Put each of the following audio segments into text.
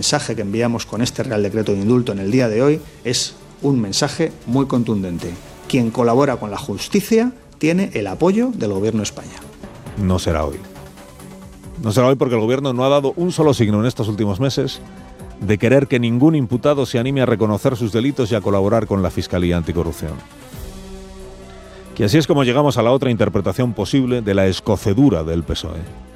mensaje que enviamos con este Real Decreto de Indulto en el día de hoy es un mensaje muy contundente. Quien colabora con la justicia tiene el apoyo del Gobierno de España. No será hoy. No será hoy porque el Gobierno no ha dado un solo signo en estos últimos meses de querer que ningún imputado se anime a reconocer sus delitos y a colaborar con la Fiscalía Anticorrupción. Que así es como llegamos a la otra interpretación posible de la escocedura del PSOE.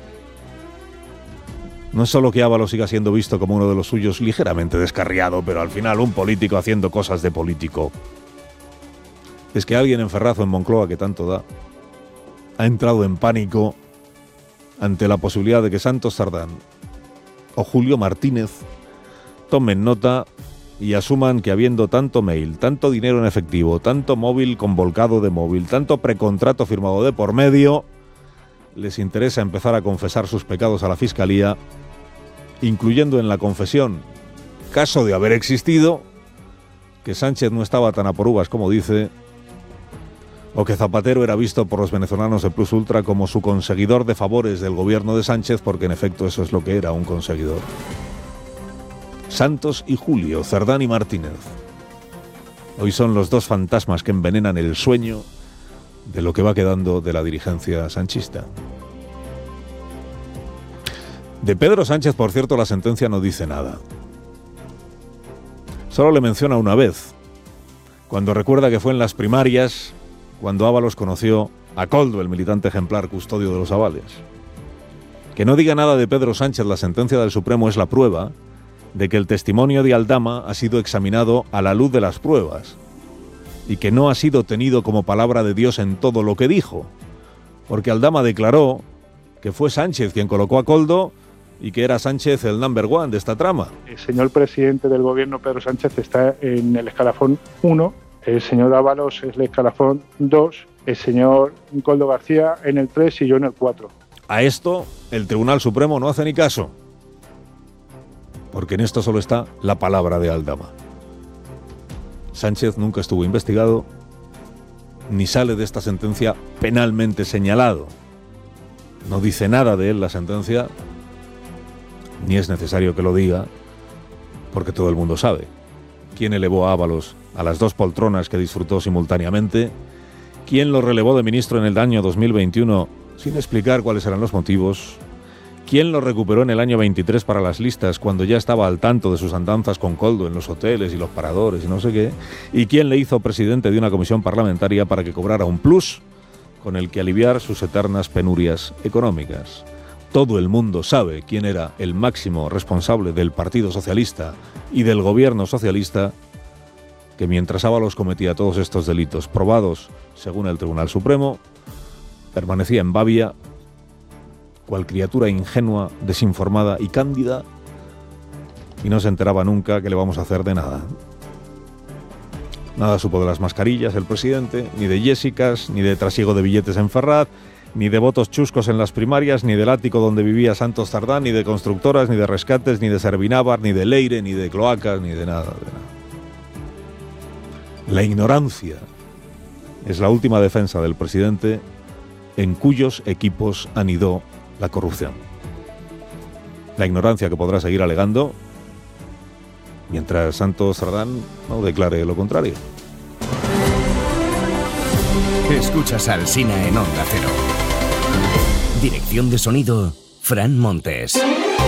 No es solo que Ábalos siga siendo visto como uno de los suyos ligeramente descarriado, pero al final un político haciendo cosas de político. Es que alguien en Ferraz o en Moncloa, que tanto da, ha entrado en pánico ante la posibilidad de que Santos Cerdán o Julio Martínez tomen nota y asuman que habiendo tanto mail, tanto dinero en efectivo, tanto móvil con volcado de móvil, tanto precontrato firmado de por medio, les interesa empezar a confesar sus pecados a la Fiscalía, incluyendo en la confesión, caso de haber existido, que Sánchez no estaba tan a por uvas como dice, o que Zapatero era visto por los venezolanos de Plus Ultra como su conseguidor de favores del gobierno de Sánchez, porque en efecto eso es lo que era, un conseguidor. Santos y Julio, Cerdán y Martínez. Hoy son los dos fantasmas que envenenan el sueño de lo que va quedando de la dirigencia sanchista. De Pedro Sánchez, por cierto, la sentencia no dice nada. Solo le menciona una vez, cuando recuerda que fue en las primarias cuando Ábalos conoció a Koldo, el militante ejemplar custodio de los avales. Que no diga nada de Pedro Sánchez la sentencia del Supremo es la prueba de que el testimonio de Aldama ha sido examinado a la luz de las pruebas y que no ha sido tenido como palabra de Dios en todo lo que dijo, porque Aldama declaró que fue Sánchez quien colocó a Koldo y que era Sánchez el number one de esta trama. El señor presidente del gobierno, Pedro Sánchez, está en el escalafón 1, el señor Ábalos es el escalafón 2, el señor Koldo García en el 3 y yo en el 4. A esto el Tribunal Supremo no hace ni caso, porque en esto solo está la palabra de Aldama. Sánchez nunca estuvo investigado, ni sale de esta sentencia penalmente señalado. No dice nada de él la sentencia, ni es necesario que lo diga, porque todo el mundo sabe quién elevó a Ábalos a las dos poltronas que disfrutó simultáneamente, quién lo relevó de ministro en el año 2021 sin explicar cuáles eran los motivos, quién lo recuperó en el año 23 para las listas cuando ya estaba al tanto de sus andanzas con Koldo en los hoteles y los paradores y no sé qué, y quién le hizo presidente de una comisión parlamentaria para que cobrara un plus con el que aliviar sus eternas penurias económicas. Todo el mundo sabe quién era el máximo responsable del Partido Socialista y del gobierno socialista, que mientras Ábalos cometía todos estos delitos probados según el Tribunal Supremo, permanecía en Babia, cual criatura ingenua, desinformada y cándida, y no se enteraba nunca que le vamos a hacer de nada. Nada supo de las mascarillas el presidente, ni de Jessicas, ni de trasiego de billetes en Ferraz, ni de votos chuscos en las primarias, ni del ático donde vivía Santos Cerdán, ni de constructoras, ni de rescates, ni de Servinávar, ni de Leire, ni de cloacas, ni de nada. La ignorancia es la última defensa del presidente, en cuyos equipos anidó la corrupción. La ignorancia que podrá seguir alegando mientras Santos Cerdán no declare lo contrario. Escuchas a Alsina en Onda Cero. Dirección de sonido, Fran Montes.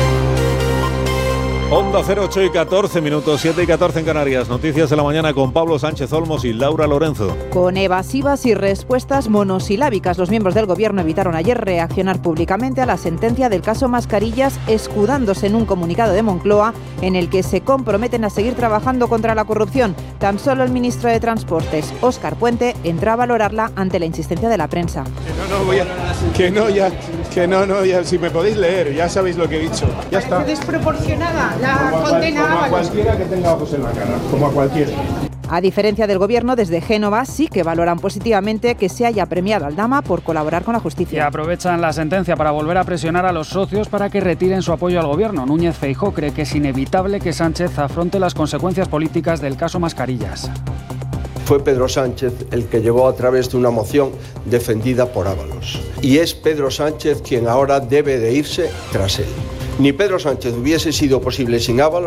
Onda 0, 8 y 14 minutos, 7 y 14 en Canarias. Noticias de la mañana con Pablo Sánchez Olmos y Laura Lorenzo. Con evasivas y respuestas monosilábicas, los miembros del gobierno evitaron ayer reaccionar públicamente a la sentencia del caso Mascarillas, escudándose en un comunicado de Moncloa en el que se comprometen a seguir trabajando contra la corrupción. Tan solo el ministro de Transportes, Óscar Puente, entró a valorarla ante la insistencia de la prensa. Si me podéis leer, ya sabéis lo que he dicho. Ya está. Desproporcionada la condena a Ábalos. Como a cualquiera que tenga ojos en la cara, como a cualquiera. A diferencia del gobierno, desde Génova sí que valoran positivamente que se haya premiado a Aldama por colaborar con la justicia. Y aprovechan la sentencia para volver a presionar a los socios para que retiren su apoyo al gobierno. Núñez Feijóo cree que es inevitable que Sánchez afronte las consecuencias políticas del caso Mascarillas. Fue Pedro Sánchez el que llegó a través de una moción defendida por Ábalos. Y es Pedro Sánchez quien ahora debe de irse tras él. Ni Pedro Sánchez hubiese sido posible sin Ábalos,